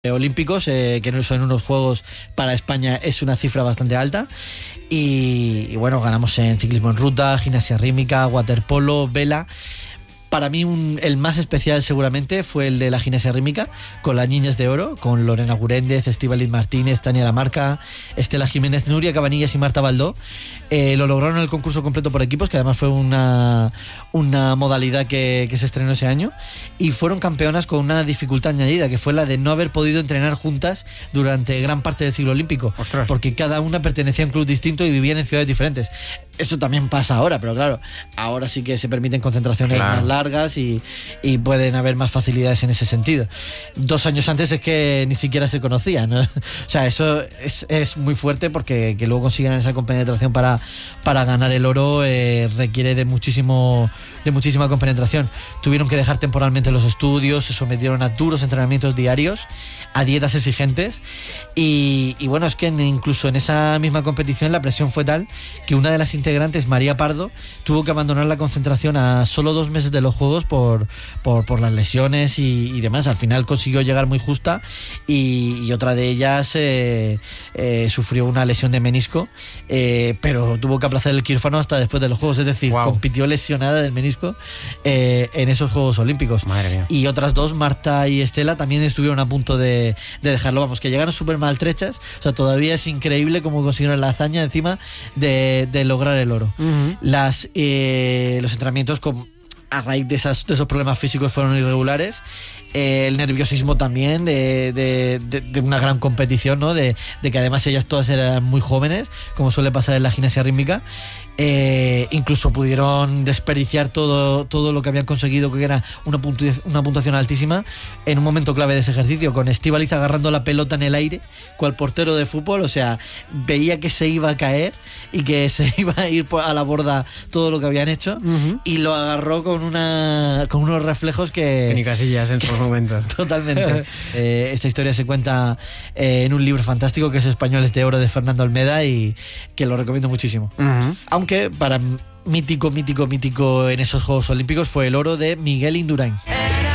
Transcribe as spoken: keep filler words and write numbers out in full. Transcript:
olímpicos, eh, que no son unos juegos para España, es una cifra bastante alta. Y, y bueno, ganamos en ciclismo en ruta, gimnasia rítmica, waterpolo, vela. Para mí un, el más especial seguramente fue el de la gimnasia rítmica, con las niñas de oro, con Lorena Guréndez, Estíbaliz Martínez, Tania Lamarca, Estela Jiménez, Nuria Cabanillas y Marta Baldó. Eh, lo lograron en el concurso completo por equipos, que además fue una, una modalidad que, que se estrenó ese año, y fueron campeonas con una dificultad añadida, que fue la de no haber podido entrenar juntas durante gran parte del ciclo olímpico. Ostras. Porque cada una pertenecía a un club distinto y vivían en ciudades diferentes. Eso también pasa ahora, pero claro, ahora sí que se permiten concentraciones Claro. más largas y, y pueden haber más facilidades en ese sentido. Dos años antes es que ni siquiera se conocían, ¿no? O sea, eso es, es muy fuerte, porque que luego consigan esa compenetración para, para ganar el oro eh, requiere de muchísimo de muchísima compenetración. Tuvieron que dejar temporalmente los estudios, se sometieron a duros entrenamientos diarios, a dietas exigentes y, y bueno, es que incluso en esa misma competición la presión fue tal que una de las integrantes, María Pardo, tuvo que abandonar la concentración a solo dos meses de los Juegos por, por, por las lesiones y, y demás. Al final consiguió llegar muy justa y, y otra de ellas eh, eh, sufrió una lesión de menisco, eh, pero tuvo que aplazar el quirófano hasta después de los Juegos, es decir, Wow. compitió lesionada del menisco eh, en esos Juegos Olímpicos. Madre mía. Y otras dos, Marta y Estela, también estuvieron a punto de, de dejarlo, vamos, que llegaron súper maltrechas. O sea, todavía es increíble cómo consiguieron la hazaña encima de, de lograr el oro. Uh-huh. Las, eh, los entrenamientos con, a raíz de, esas, de esos problemas físicos fueron irregulares. Eh, el nerviosismo también de, de, de, de una gran competición, ¿no? De, de que además ellas todas eran muy jóvenes, como suele pasar en la gimnasia rítmica. Eh, incluso pudieron desperdiciar todo, todo lo que habían conseguido, que era una, puntu- una puntuación altísima, en un momento clave de ese ejercicio, con Estíbaliz agarrando la pelota en el aire, cual portero de fútbol. O sea, veía que se iba a caer y que se iba a ir por, a la borda todo lo que habían hecho, Uh-huh. y lo agarró con una con unos reflejos que... Que ni casillas en sus momentos. Totalmente. Eh, esta historia se cuenta eh, en un libro fantástico que es Españoles de Oro, de Fernando Olmeda, y que lo recomiendo muchísimo. Uh-huh. Aunque para mítico, mítico, mítico en esos Juegos Olímpicos fue el oro de Miguel Indurain.